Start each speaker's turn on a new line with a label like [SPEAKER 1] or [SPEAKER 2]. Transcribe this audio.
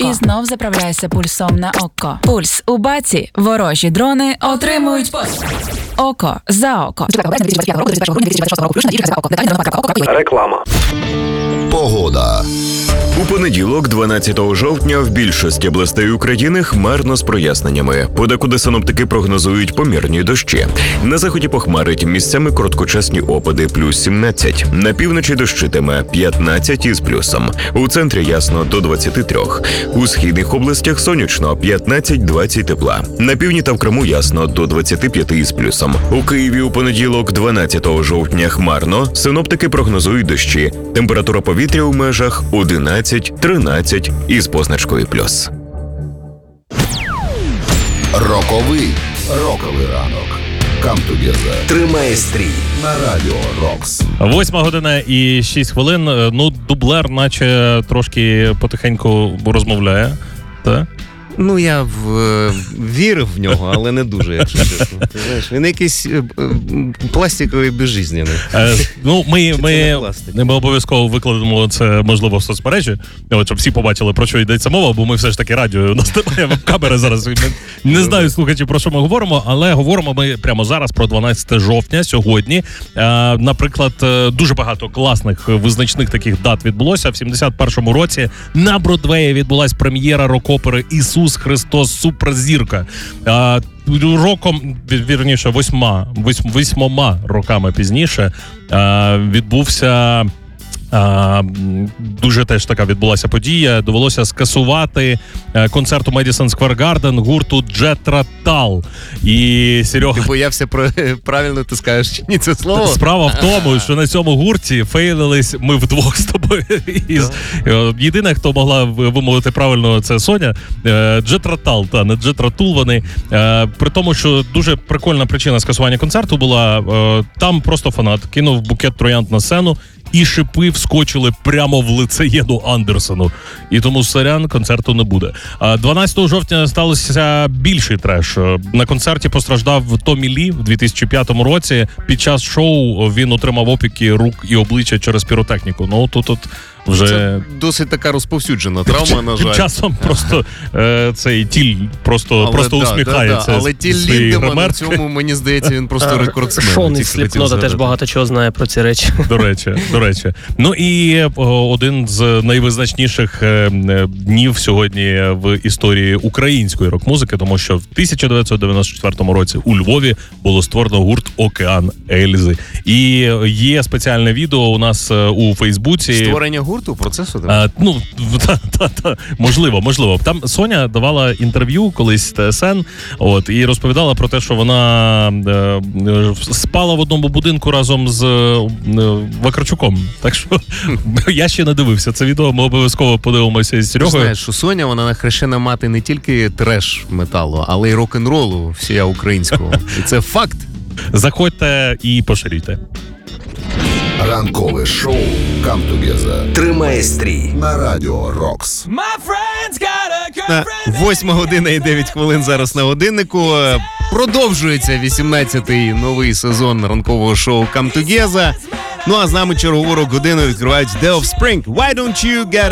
[SPEAKER 1] І знов заправляйся пульсом на око. Пульс у баці. Ворожі дрони отримують око за око.
[SPEAKER 2] Реклама.
[SPEAKER 3] Погода. У понеділок, 12 жовтня, в більшості областей України хмарно з проясненнями. Подекуди синоптики прогнозують помірні дощі. На заході похмарить, місцями короткочасні опади плюс 17. На півночі дощитиме 15 із плюсом. У центрі ясно до 23. У східних областях сонячно 15-20 тепла. На півдні та в Криму ясно до 25 із плюсом. У Києві у понеділок, 12 жовтня, хмарно. Синоптики прогнозують дощі. Температура повітря у межах 11-13 із позначкою плюс.
[SPEAKER 4] Роковий ранок. Come together.
[SPEAKER 2] Тримає стрій.
[SPEAKER 4] На радіо Рокс.
[SPEAKER 5] 8:06. Ну, дублер наче трошки потихеньку розмовляє. Так?
[SPEAKER 6] Ну, я вірив в нього, але не дуже, якщо чесно. Ти знаєш, він якийсь пластиковий, безжизненний.
[SPEAKER 5] Ну, ми обов'язково викладемо це, можливо, в соцмережі, щоб всі побачили, про що йдеться мова, бо ми все ж таки радіо, у нас немає веб-камери зараз. Не знаю, слухачі, про що ми говоримо, але говоримо ми прямо зараз про 12 жовтня, сьогодні. Наприклад, дуже багато класних, визначних таких дат відбулося. В 71-му році на Бродвеї відбулась прем'єра рок-опери «Ісус Христос Суперзірка». Роком, вірніше, 8 роками пізніше відбувся дуже теж така відбулася подія. Довелося скасувати концерт у Madison Square Garden гурту Jethro Tull. І Серега...
[SPEAKER 6] Ти боявся правильно ти скажеш чи ні це слово?
[SPEAKER 5] Справа в тому, що на цьому гурті фейлились ми вдвох з тобою. Єдине, хто могла вимовити правильно, це Соня. Jethro Tull, не Jethro Tull вони. При тому, що дуже прикольна причина скасування концерту була, там просто фанат кинув букет троянд на сцену, і шипи вскочили прямо в лице Єну Андерсону. І тому, сорян, концерту не буде. 12 жовтня сталося більший треш. На концерті постраждав Томмі Лі в 2005 році. Під час шоу він отримав опіки рук і обличчя через піротехніку. Ну, тут вже...
[SPEAKER 6] Це досить така розповсюджена травма, на жаль.
[SPEAKER 5] Часом просто цей Тіль просто усміхається.
[SPEAKER 6] Але Тіль Ліндеман на цьому, мені здається, він просто рекордсмен.
[SPEAKER 7] Шон із Сліпнота теж багато чого знає про ці речі.
[SPEAKER 5] До речі. Ну і один з найвизначніших днів сьогодні в історії української рок-музики, тому що в 1994 році у Львові було створено гурт «Океан Ельзи». І є спеціальне відео у нас у Фейсбуці.
[SPEAKER 6] Створення гурту? Процесу?
[SPEAKER 5] Ну, можливо. Там Соня давала інтерв'ю колись ТСН, і розповідала про те, що вона спала в одному будинку разом з Вакарчуком. Так що я ще не дивився це відео, ми обов'язково подивимося із Серегою.
[SPEAKER 6] Ти знаєш, що Соня, вона хрещена мати не тільки треш-металу, але й рок-н-ролу всія українського. І це факт.
[SPEAKER 5] Заходьте і поширюйте.
[SPEAKER 4] Ранкове шоу Come Together.
[SPEAKER 2] Тримає стрій.
[SPEAKER 4] На радіо Рокс.
[SPEAKER 6] 8:09 зараз на годиннику. Продовжується 18-й новий сезон ранкового шоу Come Together. Ну а з нами чергову рок-годину відкривають The Offspring. Why don't you get